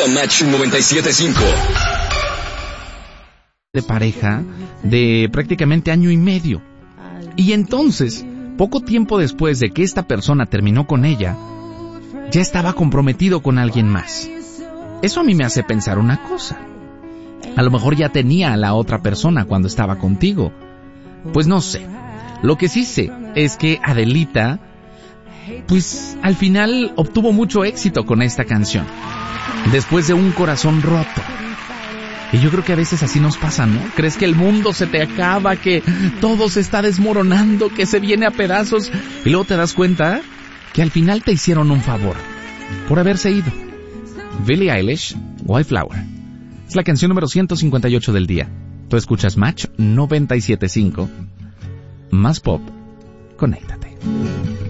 a Match 97.5. De pareja de prácticamente año y medio. Y entonces, poco tiempo después de que esta persona terminó con ella, ya estaba comprometido con alguien más. Eso a mí me hace pensar una cosa. A lo mejor ya tenía a la otra persona cuando estaba contigo. Pues no sé. Lo que sí sé es que Adelita, pues al final obtuvo mucho éxito con esta canción, después de un corazón roto. Y yo creo que a veces así nos pasa, ¿no? Crees que el mundo se te acaba, que todo se está desmoronando, que se viene a pedazos, y luego te das cuenta que al final te hicieron un favor por haberse ido. Billie Eilish, White Flower. Es la canción número 158 del día. Tú escuchas Match 97.5. Más pop. Conéctate.